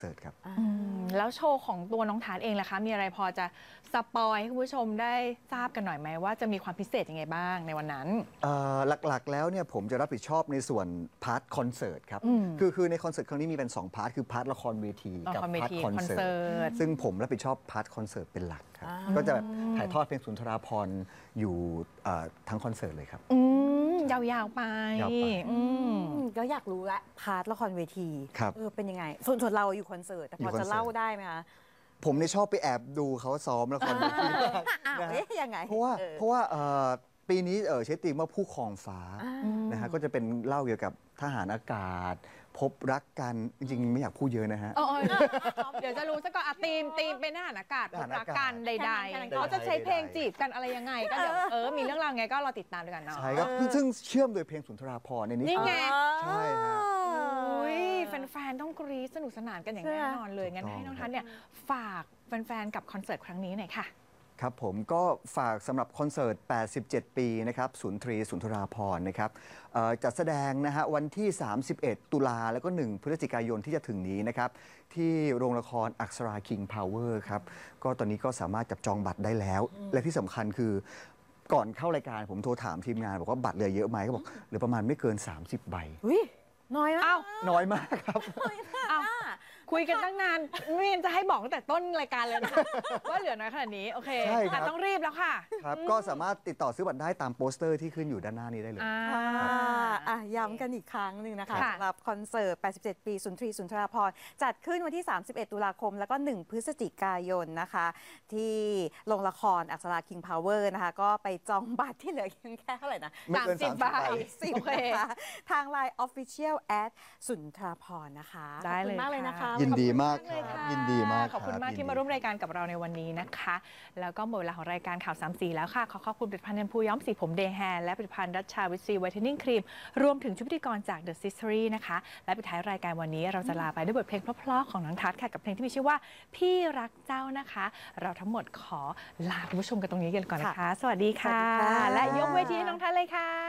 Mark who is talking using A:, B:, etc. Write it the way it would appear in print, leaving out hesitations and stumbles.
A: เสิร์ตครับ
B: แล้วโชว์ของตัวน้องทานเองล่ะคะมีอะไรพอจะสปอยให้คุณผู้ชมได้ทราบกันหน่อยไหมว่าจะมีความพิเศษยังไงบ้างในวันนั้น
A: หลักๆแล้วเนี่ยผมจะรับผิดชอบในส่วนพาร์ทคอนเสิร์ตครับคือในคอนเสิร์ตครั้งนี้มีเป็น2พาร์ทคือพาร์ทละครเวทีกับพาร์ทคอนเสิร์ตซึ่งผมรับผิดชอบพาร์ทคอนเสิร์ตเป็นหลักครับก็จะแบบถ่ายทอดเพลงสุนทราภรณ์อยู่ทั้งคอนเสิร์ตเลยครับ
B: ยาวๆไป
C: ก็อยากรู้ละพาร์ทละครเวทีเป็นยังไงส่วนเราอยู่คอนเสิร์ตแต่พอจะเล่าได้ไหมคะ
A: ผมชอบไปแอบดูเขาซ้อมละครเวที
C: ยังไง
A: เพราะว่าปีนี้ใช้ธีมว่าผู้ครองฟ้านะฮะก็จะเป็นเล่าเกี่ยวกับทหารอากาศพบรักกันจริงๆไม่อยากพูดเยอะนะฮะ
B: เดี๋ยวจะรู้ซะก่อนธีมเป็นทหารอากาศพบรักกันใดๆเขาจะใช้เพลงจีบกันอะไรยังไงก็เดี๋ยวมีเรื่องราวไงก็รอติดตามด้วยกันเนาะ
A: ใช่ครับซึ่งเชื่อมโดยเพลงสุนทราภรณ์ในนี้
B: นี่ไง
A: ใช่ฮะ
B: แฟนๆต้องกรี๊ดสนุกสนานกันอย่างแน่นอนเลยงั้นให้น้องทัศน์เนี่ยฝากแฟนๆกับคอนเสิร์ตครั้งนี้หน่อยค่ะ
A: ครับผมก็ฝากสำหรับคอนเสิร์ต87 ปีนะครับสุนทราภรณ์นะครับจัดแสดงนะฮะวันที่31 ตุลาแล้วก็1 พฤศจิกายนที่จะถึงนี้นะครับที่โรงละครอักษราคิงพาวเวอร์ครับก็ตอนนี้ก็สามารถจับจองบัตรได้แล้วและที่สำคัญคือก่อนเข้ารายการผมโทรถามทีมงานบอกว่าบัตรเหลือเยอะไหมเขาบอกเหลือประมาณไม่เกิน30 ใบ
C: น้อยมาก
A: น้อยมากครับ
B: คุยกันตั้งนานไม่งั้นจะให้บอกตั้งแต่ต้นรายการเลยนะว่าเหลือน้อยขนาดนี้โอเคแต่ต้องรีบแล้วค่ะ
A: ครับก็สามารถติดต่อซื้อบัตรได้ตามโปสเตอร์ที่ขึ้นอยู่ด้านหน้านี้ได้เลย
C: ย้ำกันอีกครั้งหนึ่งนะคะสำหรับคอนเสิร์ต87 ปีสุนทราภรณ์จัดขึ้นวันที่31 ตุลาคมแล้วก็1 พฤศจิกายนนะคะที่โรงละครอักษราคิงพาวเวอร์นะคะก็ไปจองบัตรที่เหลือเพียงแค่เท่าไหร่นะ
B: 30 บาท
C: โอเคทาง LINE Official@ สุนทราภรณ์นะคะ
B: ได้เลย
C: มากเลยนะคะ
A: ยินดีมากครับยินดีมาก
B: ขอบคุณมากที่มาร่วมรายการกับเราในวันนี้นะคะแล้วก็หมดเวลาของรายการข่าว3 สีแล้วค่ะขอบคุณผลิตภัณฑ์แชมพูย้อมสีผมเดย์แฮร์และผลิตภัณฑ์ดัชชาวิตซีไวท์เทนนิ่งครีมรวมถึงชุดพิธีกรจาก The Sistery นะคะและปิดท้ายรายการวันนี้เราจะลาไปด้วยบทเพลงเพราะๆของน้องทัศน์ค่ะกับเพลงที่มีชื่อว่าพี่รักเจ้านะคะเราทั้งหมดขอลาคุณผู้ชมกันตรงนี้กันก่อนนะคะสวัสดีค่ะและยกเวทีให้น้องทัศน์เลยค่ะ